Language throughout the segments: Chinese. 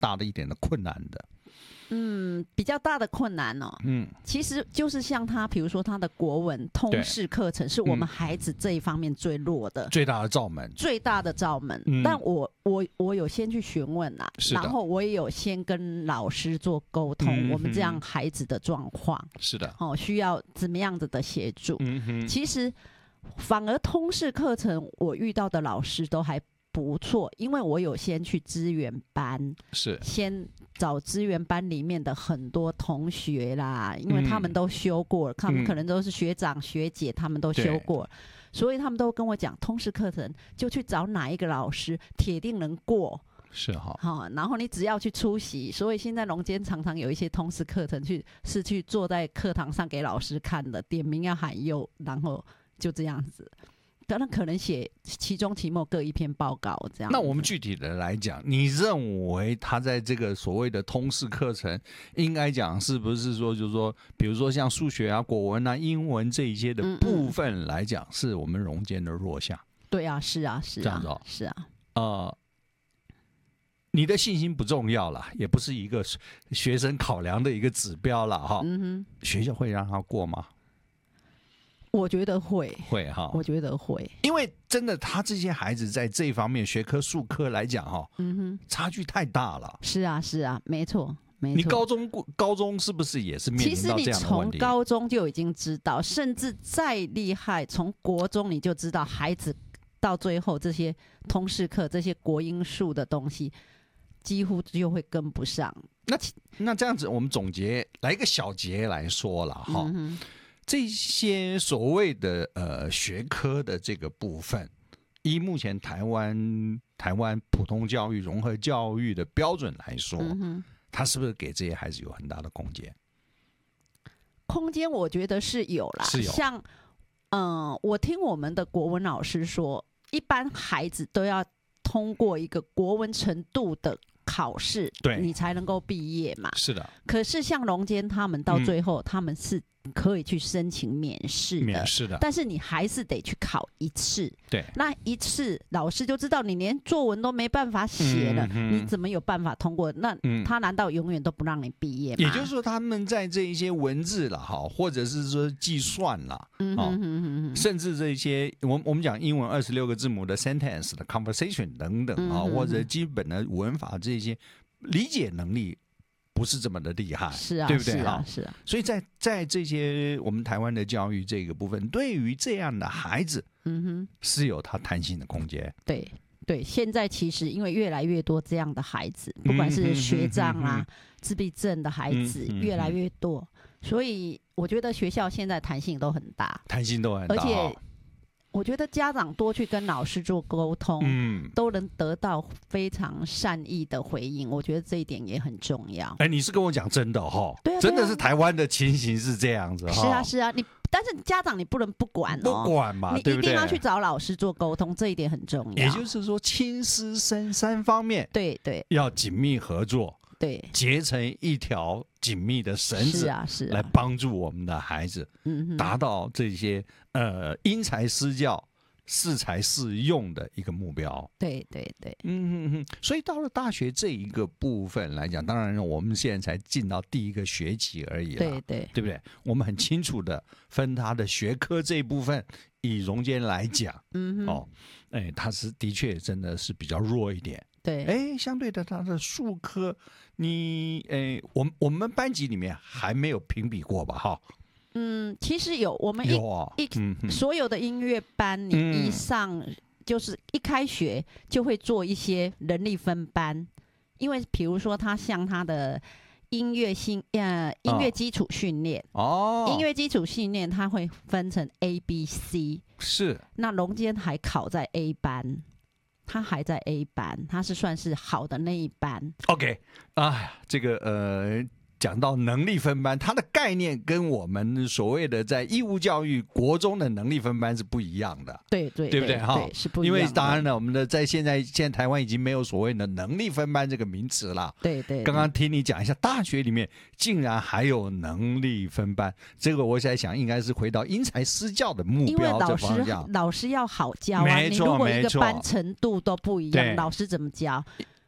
大的一点的困难的？ 比较大的困难哦，其实就是像他，比如说他的国文通识课程，是我们孩子这一方面最弱的， 最大的罩门， 但我有先去询问啦，然后我也有先跟老师做沟通，我们这样孩子的状况， 是的， 需要怎么样子的协助。其实反而通识课程，我遇到的老师都还不错，因为我有先去资源班，先找资源班里面的很多同学啦，因为他们都修过了，他们可能都是学长学姐，他们都修过了，所以他们都跟我讲，通识课程就去找哪一个老师，铁定能过。 是哈， 然后你只要去出席，所以现在龙间常常有一些通识课程是去坐在课堂上给老师看的，点名要喊优，然后就这样子。可能写期中期末各一篇报告这样。 那我们具体的来讲，你认为他在这个所谓的通识课程，应该讲是不是说，就是说，比如说像数学啊、国文啊、英文这一些的部分来讲，是我们荣间的弱项？ 对啊，是啊，是啊， 这样子哦， 是啊。 你的信心不重要啦，也不是一个学生考量的一个指标啦，哈。学校会让他过吗？ 我觉得会哈， 我觉得会， 因为真的，他这些孩子在这一方面学科、术科来讲，差距太大了。 是啊，是啊，没错，没错。 你高中是不是也是面临到这样的问题？ 其实你从高中就已经知道，甚至再厉害，从国中你就知道，孩子到最后这些通识课、这些国英数的东西，几乎就会跟不上。 那这样子，我们总结来一个小结来说了哈。这些所谓的学科的这个部分，依目前台湾普通教育、融合教育的标准来说，它是不是给这些孩子有很大的空间？ 空间我觉得是有啦，是有。像我听我们的国文老师说，一般孩子都要通过一个国文程度的考试， 对， 你才能够毕业嘛。 是的。 可是像龙间他们到最后，他们是可以去申请免试的，但是你还是得去考一次。 对， 那一次老师就知道你连作文都没办法写了，你怎么有办法通过？那他难道永远都不让你毕业吗？ 也就是说，他们在这一些文字啦，或者是说计算啦，甚至这些我们讲英文26个字母的 sentence 的 conversation 等等或者基本的文法这些理解能力。不是这么的厉害， 是啊， 对不对？ 是啊，是啊。 所以在这些我们台湾的教育这个部分，对于这样的孩子，是有他弹性的空间。 对对，现在其实因为越来越多这样的孩子，不管是学障啊、自闭症的孩子越来越多，所以我觉得学校现在弹性都很大， 弹性都很大， 而且。我觉得家长多去跟老师做沟通，都能得到非常善意的回应。我觉得这一点也很重要。 你是跟我讲真的哈？ 对啊， 真的是台湾的情形是这样子哈。 是啊，是啊，但是家长你不能不管哦， 不管嘛，对不对？ 你一定要去找老师做沟通，这一点很重要。 也就是说，亲师生三方面， 对， 要紧密合作。 对， 结成一条紧密的绳子， 是啊， 来帮助我们的孩子，达到这些因材施教、适才适用的一个目标。 对， 所以到了大学这一个部分来讲，当然我们现在才进到第一个学期而已啦，对不对？我们很清楚的分他的学科这一部分，以荣间来讲，他是的确真的是比较弱一点。 对， 相对的，他的术科，我们班级里面还没有评比过吧？哈， 其实有，我们所有的音乐班，你一上就是一开学就会做一些人力分班，因为比如说他像他的音乐基础训练音乐基础训练它会分成 A、B、C， 是， 那龙间还考在 A 班。他还在 A 班，他是算是好的那一班。 OK， 这个讲到能力分班，它的概念跟我们所谓的在义务教育国中的能力分班是不一样的。 对不对？哈，是不一样的。 因为当然了，我们的现在台湾已经没有所谓的能力分班这个名词了。 对。 刚刚听你讲一下，大学里面竟然还有能力分班，这个我在想应该是回到因材施教的目标这方向。 老师要好教啊，你如果一个班程度都不一样，老师怎么教？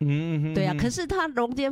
对啊，可是他融间